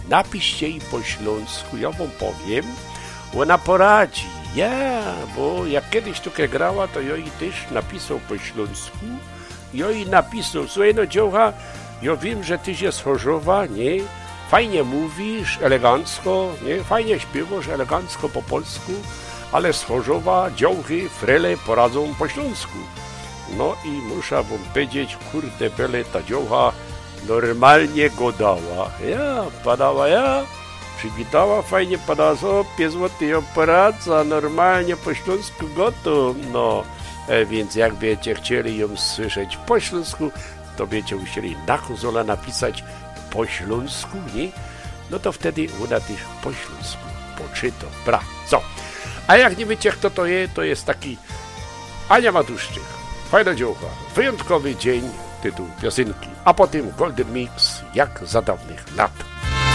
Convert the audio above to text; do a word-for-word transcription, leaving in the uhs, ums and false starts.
napiszcie jej po śląsku, ja wam powiem, ona poradzi. Ja, bo jak kiedyś tutaj grała, to ja jej też napisał po śląsku, ja jej napisał, słuchaj no dziołcha, ja wiem, że ty się z Chorzowa, nie? Fajnie mówisz, elegancko, nie? Fajnie śpiewasz, elegancko po polsku, ale z Chorzowa dziołchy, frele poradzą po śląsku. No i muszę wam powiedzieć, kurde bele, ta dziołcha normalnie go dała. Ja, padała ja, przywitała, fajnie padała, o, pięć złotych operacja, normalnie po śląsku gotów. No, e, więc jak będziecie chcieli ją słyszeć po śląsku, to będziecie musieli na konsolę napisać po śląsku, nie? No to wtedy ona też po śląsku poczyta. Bra, co? A jak nie wiecie, kto to jest, to jest taki Ania Matuszczyk. Fajna dziołcha. Wyjątkowy dzień, tytuł piosenki. A potem Golden Mix, jak za dawnych lat.